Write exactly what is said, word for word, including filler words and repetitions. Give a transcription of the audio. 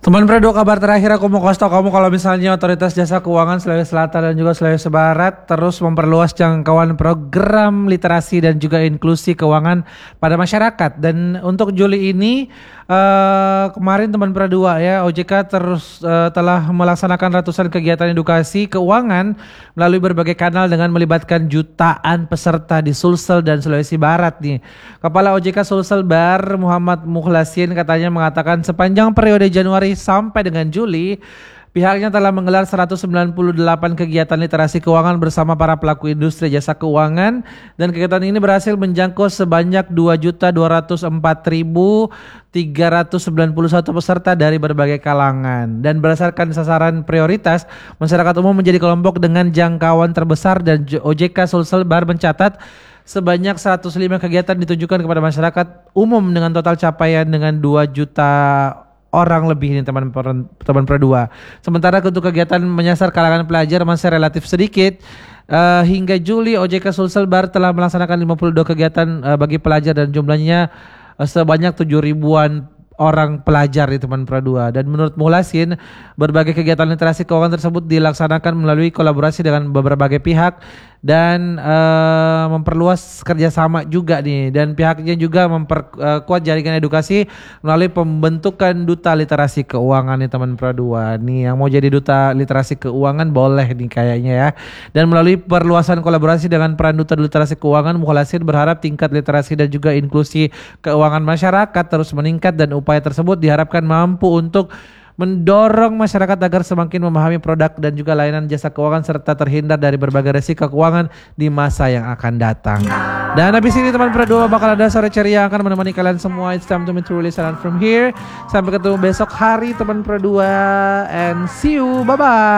Teman Fredo, kabar terakhir aku mau kasih tau kamu kalau misalnya Otoritas Jasa Keuangan Sulawesi Selatan dan juga Sulawesi Barat terus memperluas jangkauan program literasi dan juga inklusi keuangan pada masyarakat. Dan untuk Juli ini uh, kemarin teman Pradua ya, O J K terus uh, telah melaksanakan ratusan kegiatan edukasi keuangan melalui berbagai kanal dengan melibatkan jutaan peserta di Sulsel dan Sulawesi Barat nih. Kepala O J K Sulsel Bar Muhammad Mukhlasin katanya mengatakan sepanjang periode Januari sampai dengan Juli, pihaknya telah menggelar seratus sembilan puluh delapan kegiatan literasi keuangan bersama para pelaku industri jasa keuangan, dan kegiatan ini berhasil menjangkau sebanyak dua juta dua ratus empat ribu tiga ratus sembilan puluh satu peserta dari berbagai kalangan. Dan berdasarkan sasaran prioritas, masyarakat umum menjadi kelompok dengan jangkauan terbesar, dan O J K Sulsel Bar mencatat sebanyak seratus lima kegiatan ditujukan kepada masyarakat umum dengan total capaian dengan dua juta orang lebih ini teman teman Pradua. Sementara untuk kegiatan menyasar kalangan pelajar masih relatif sedikit. Uh, hingga Juli O J K Sulsel Bar telah melaksanakan lima puluh dua kegiatan uh, bagi pelajar dan jumlahnya uh, sebanyak tujuh ribuan orang pelajar di teman Pradua. Dan menurut Mukhlasin, berbagai kegiatan literasi keuangan tersebut dilaksanakan melalui kolaborasi dengan berbagai pihak dan uh, memperluas kerjasama juga nih, dan pihaknya juga memperkuat uh, jaringan edukasi melalui pembentukan duta literasi keuangan nih teman Pradua. Nih yang mau jadi duta literasi keuangan boleh nih kayaknya ya. Dan melalui perluasan kolaborasi dengan peran duta literasi keuangan, Mukhlasin berharap tingkat literasi dan juga inklusi keuangan masyarakat terus meningkat, dan upaya tersebut diharapkan mampu untuk mendorong masyarakat agar semakin memahami produk dan juga layanan jasa keuangan serta terhindar dari berbagai resiko keuangan di masa yang akan datang. Dan habis ini teman Pradua bakal ada sore ceria yang akan menemani kalian semua. It's time to meet truly silent from here. Sampai ketemu besok hari teman Pradua, and see you, bye bye.